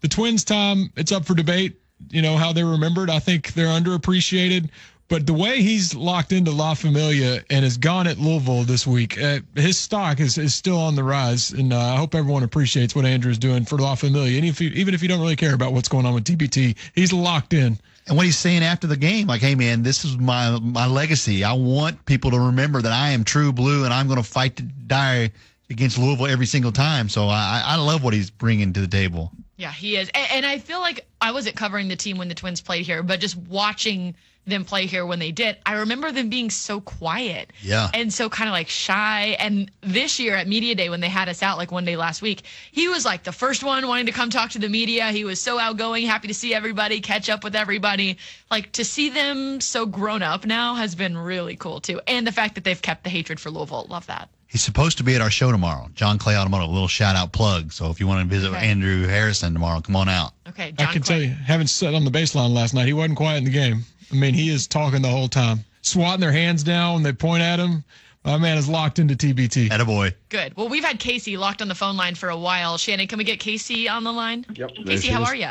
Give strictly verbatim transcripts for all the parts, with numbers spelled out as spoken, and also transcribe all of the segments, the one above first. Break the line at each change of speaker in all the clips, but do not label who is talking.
the Twins, Tom, it's up for debate, you know, how they're remembered. I think they're underappreciated. But the way he's locked into La Familia and has gone at Louisville this week, uh, his stock is, is still on the rise. And uh, I hope everyone appreciates what Andrew's doing for La Familia. And if you, even if you don't really care about what's going on with T B T, he's locked in.
And what he's saying after the game, like, hey, man, this is my my legacy. I want people to remember that I am true blue and I'm going to fight to die against Louisville every single time. So I, I love what he's bringing to the table.
Yeah, he is. And, and I feel like I wasn't covering the team when the Twins played here, but just watching them play here when they did, I remember them being so quiet.
Yeah.
And so kind of like shy. And this year at Media Day, when they had us out like one day last week, he was like the first one wanting to come talk to the media. He was so outgoing, happy to see everybody, catch up with everybody. Like, to see them so grown up now has been really cool too. And the fact that they've kept the hatred for Louisville. Love that.
He's supposed to be at our show tomorrow. John Clay Automotive, a little shout-out plug. So if you want to visit
Okay.
with Andrew Harrison tomorrow, come on out.
Okay, John
I can
Clay.
tell you, having sat on the baseline last night, he wasn't quiet in the game. I mean, he is talking the whole time, swatting their hands down when they point at him. My man is locked into T B T.
Attaboy.
Good. Well, we've had Casey locked on the phone line for a while. Shannon, can we get Casey on the line?
Yep. there
Casey,
she
how
is.
are you?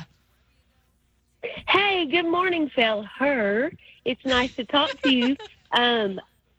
Hey, good morning, Phil. Her. It's nice to talk to you. Um,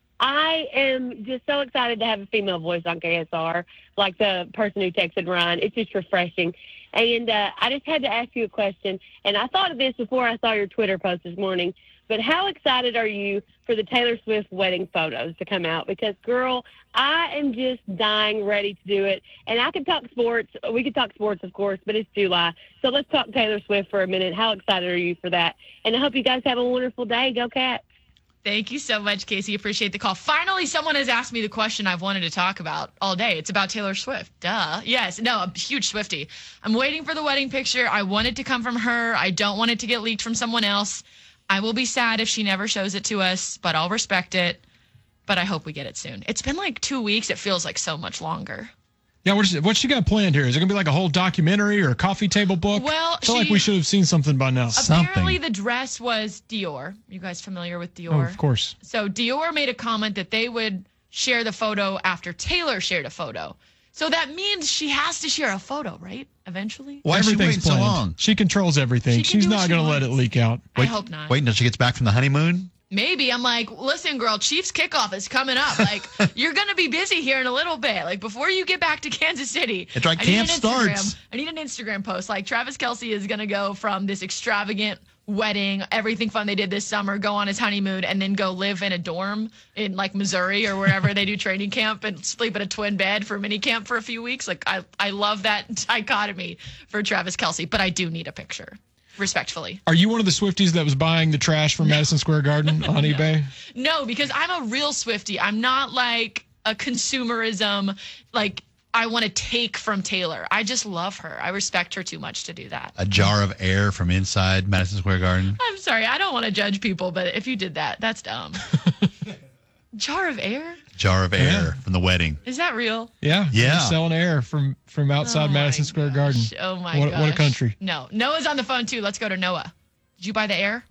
I am just so excited to have a female voice on K S R, like the person who texted Ryan. It's just refreshing. And uh, I just had to ask you a question, and I thought of this before I saw your Twitter post this morning, but how excited are you for the Taylor Swift wedding photos to come out? Because, girl, I am just dying ready to do it. And I could talk sports. We could talk sports, of course, but it's July. So let's talk Taylor Swift for a minute. How excited are you for that? And I hope you guys have a wonderful day. Go Cats.
Thank you so much, Casey. Appreciate the call. Finally, someone has asked me the question I've wanted to talk about all day. It's about Taylor Swift. Duh. Yes. No, a huge Swiftie. I'm waiting for the wedding picture. I want it to come from her. I don't want it to get leaked from someone else. I will be sad if she never shows it to us, but I'll respect it. But I hope we get it soon. It's been like two weeks. It feels like so much longer.
Yeah, what's, what's she got planned here? Is it going to be like a whole documentary or a coffee table book?
Well,
I feel
she-
like we should have seen something by now.
Apparently, the dress was Dior. You guys familiar with Dior?
Oh, of course.
So Dior made a comment that they would share the photo after Taylor shared a photo. So that means she has to share a photo, right? Eventually?
Why is she
Everything's
waiting so
planned.
long?
She controls everything.
She can
She's
do what
not
she
going to let it
wants.
leak out.
I hope not.
Wait until she gets back from the honeymoon?
Maybe. I'm like, listen, girl, Chiefs kickoff is coming up. Like, you're going to be busy here in a little bit. Like, before you get back to Kansas City.
It's right,
I need
camp
an Instagram-
starts.
I need an Instagram post. Like, Travis Kelce is going to go from this extravagant wedding, everything fun they did this summer, go on his honeymoon, and then go live in a dorm in, like, Missouri or wherever they do training camp and sleep in a twin bed for mini camp for a few weeks. Like, I, I love that dichotomy for Travis Kelce, but I do need a picture. Respectfully.
Are you one of the Swifties that was buying the trash from Madison Square Garden on eBay?
No, because I'm a real Swiftie. I'm not like a consumerism, like I want to take from Taylor. I just love her. I respect her too much to do that.
A jar of air from inside Madison Square Garden?
I'm sorry. I don't want to judge people, but if you did that, that's dumb. Jar of air?
Jar of air
Yeah.
from the wedding.
Is that real?
Yeah.
Yeah.
they're selling air from, from outside
Oh
Madison
my
Square
gosh.
Garden.
Oh my
what,
gosh.
What a country.
No. Noah's on the phone too. Let's go to Noah. Did you buy the air?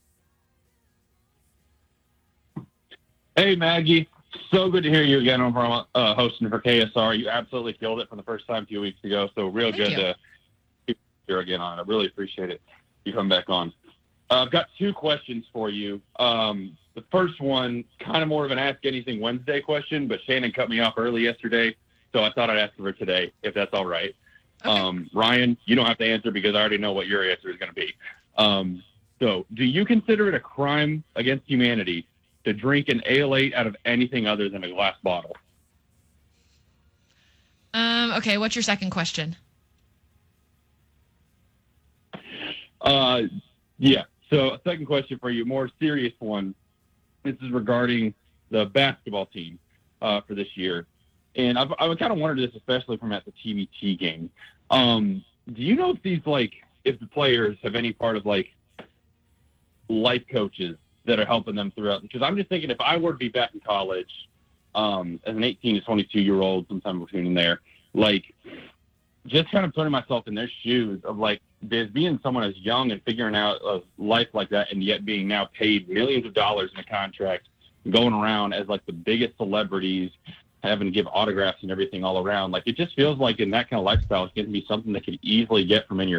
Hey, Maggie. So good to hear you again on from, uh, hosting for K S R. You absolutely killed it for the first time a few weeks ago. So real
Thank
good
you.
to be here again on it. I really appreciate it. You come back on. Uh, I've got two questions for you. Um, the first one, kind of more of an Ask Anything Wednesday question, but Shannon cut me off early yesterday, so I thought I'd ask her today, if that's all right.
Okay.
Um, Ryan, you don't have to answer because I already know what your answer is going to be. Um, so do you consider it a crime against humanity to drink an Ale eight out of anything other than a glass bottle?
Um, okay, what's your second question?
Uh, yeah. So a second question for you, more serious one. This is regarding the basketball team uh, for this year. And I've, I've kind of wondered this, especially from at the T B T game. Um, do you know if these, like, if the players have any part of, like, life coaches that are helping them throughout? Because I'm just thinking if I were to be back in college um, as an eighteen to twenty-two-year-old, sometime between in there, like, just kind of putting myself in their shoes of, like, there's being someone as young and figuring out a life like that and yet being now paid millions of dollars in a contract, going around as, like, the biggest celebrities, having to give autographs and everything all around. Like, it just feels like in that kind of lifestyle, it's going to be something that could easily get from in your